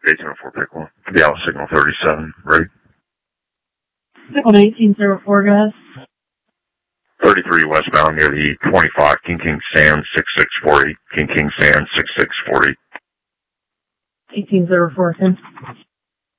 1804 Pickle. Yeah, signal 37, right? Signal 1804, go ahead. 33 westbound near the 25, King Sand 6640. King Sand 6640. 1804, Tim.